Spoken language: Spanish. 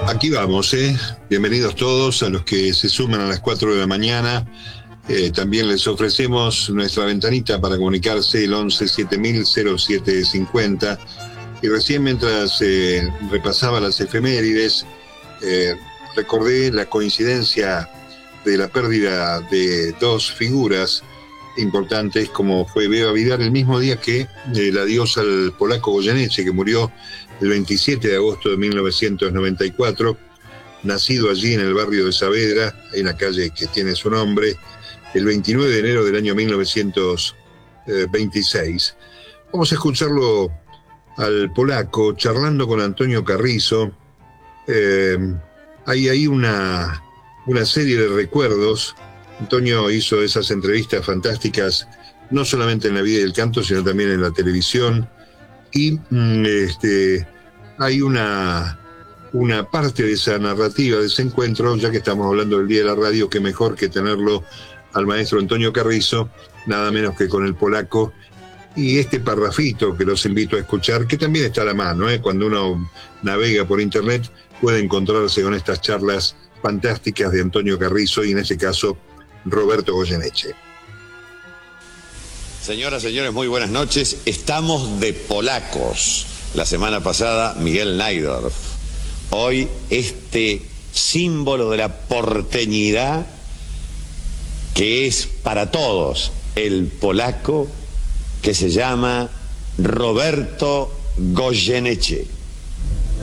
Aquí vamos, bienvenidos todos a los que se suman a las 4 de la mañana. También les ofrecemos nuestra ventanita para comunicarse, el 11 7000 0750. Y recién mientras repasaba las efemérides, recordé la coincidencia de la pérdida de dos figuras importantes, como fue Beba Vidal, el mismo día que el adiós al polaco Goyeneche, que murió el 27 de agosto de 1994, nacido allí en el barrio de Saavedra, en la calle que tiene su nombre, el 29 de enero del año 1926. Vamos a escucharlo al polaco charlando con Antonio Carrizo. Hay ahí una serie de recuerdos. Antonio hizo esas entrevistas fantásticas, no solamente en la vida y el canto, sino también en la televisión. Y hay una parte de esa narrativa, de ese encuentro, ya que estamos hablando del Día de la Radio, que mejor que tenerlo al maestro Antonio Carrizo, nada menos que con el polaco, y este parrafito que los invito a escuchar, que también está a la mano, cuando uno navega por internet puede encontrarse con estas charlas fantásticas de Antonio Carrizo y en este caso Roberto Goyeneche. Señoras, señores, muy buenas noches. Estamos de polacos. La semana pasada, Miguel Najdorf. Hoy, este símbolo de la porteñidad que es para todos el polaco, que se llama Roberto Goyeneche.